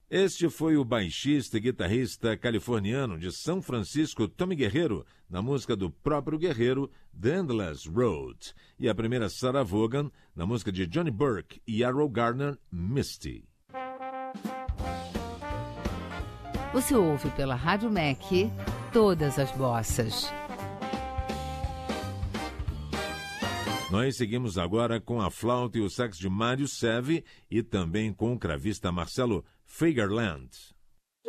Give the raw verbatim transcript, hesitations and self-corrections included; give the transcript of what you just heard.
Este foi o baixista e guitarrista californiano de São Francisco, Tommy Guerrero, na música do próprio Guerrero, The Endless Road. E a primeira Sarah Vaughan, na música de Johnny Burke e Errol Garner, Misty. Você ouve pela Rádio M E C todas as bossas. Nós seguimos agora com a flauta e o sax de Mário Seve e também com o cravista Marcelo Fagerland.